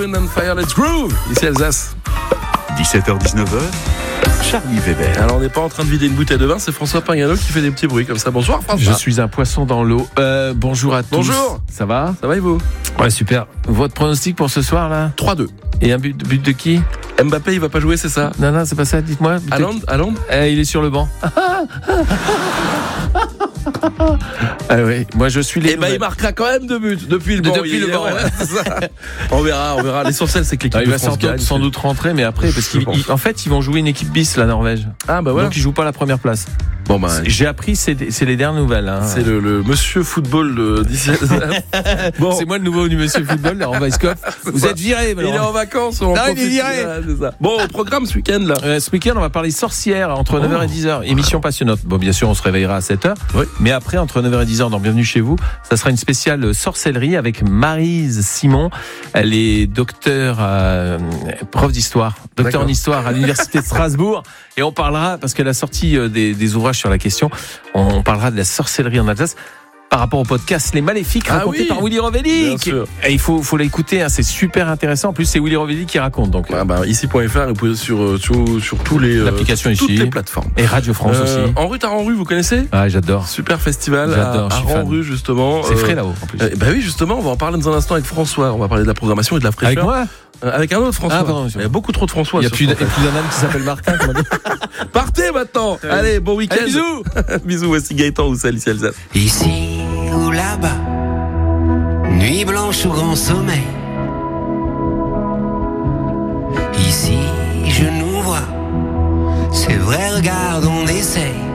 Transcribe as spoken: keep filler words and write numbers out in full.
On Fire, let's groove. Ici Alsace. dix-sept heures dix-neuf heures, Charlie Weber. Alors on n'est pas en train de vider une bouteille de vin, c'est François Pingano qui fait des petits bruits comme ça. Bonsoir François. Je suis un poisson dans l'eau. Euh, bonjour à tous. Bonjour. Ça va ? Ça va et vous ? Ouais, super. Votre pronostic pour ce soir là ? trois deux. Et un but, but de qui ? Mbappé il va pas jouer, c'est ça ? Non, non, c'est pas ça, dites-moi. But de Haaland, qui ? Haaland Eh, il est sur le banc. Ah oui, moi je suis les. Eh ben il marquera quand même deux buts depuis le De- banc. depuis il le est- banc, ouais, ouais. c'est ça. On verra, on verra. L'essentiel c'est que l'équipe Ah, il de va France sans, gagne. doute, sans doute rentrer, mais après, parce Je qu'en fait, ils vont jouer une équipe bis, la Norvège. Ah bah voilà. Donc ils jouent pas la première place. Bon bah J'ai appris, c'est, c'est les dernières nouvelles. Hein. c'est le, le monsieur football de dix-sept. Bon. C'est moi le nouveau du monsieur football, là, en Weisskopf. Vous ça. êtes viré, Il est en vacances, on en Non, il est profite. viré. Ah, c'est ça. Bon, au programme ce week-end là. Euh, ce week-end, on va parler sorcières entre neuf heures et dix heures. Émission passionnante. Bon, bien sûr, on se réveillera à sept heures. Oui. Mais après, entre neuf heures et dix heures, dans Bienvenue chez vous, ça sera une spéciale sorcellerie avec Maryse Simon. Elle est docteur, euh, prof d'histoire, docteur D'accord. en histoire à l'université de Strasbourg. Et on parlera, parce qu'elle a sorti euh, des, des ouvrages sur la question, on parlera de la sorcellerie en Alsace. Par rapport au podcast Les Maléfiques Ah raconté oui, par Willy bien Rovellic. sûr. Et il faut, faut l'écouter, hein, c'est super intéressant. En plus, c'est Willy Rovellic qui raconte. Donc, Ah bah, ici.fr, vous pouvez sur, euh, sur, sur tous les, euh, l'application toutes ici. les plateformes. Et Radio France Euh, aussi. En rue Taran-Rue, vous connaissez ? Ah, j'adore. Super festival J'adore, à, je à suis fan. Rang-Rue justement. C'est Euh, frais là-haut en plus. euh, bah oui, justement, on va en parler dans un instant avec François. On va parler de la programmation et de la fraîcheur. Avec moi Euh, avec un autre François. Ah, pardon, Il y a beaucoup trop de François. Il y a sur plus, ce d- et plus d'un homme qui s'appelle Martin. qu'on m'a dit. Partez maintenant. Ouais. Allez, bon week-end. Allez, bisous. Bisous, voici Gaëtan Roussel, ici Alsace. Ici ou là-bas, nuit blanche ou grand sommeil. Ici, je nous vois, c'est vrai, regarde, on essaye.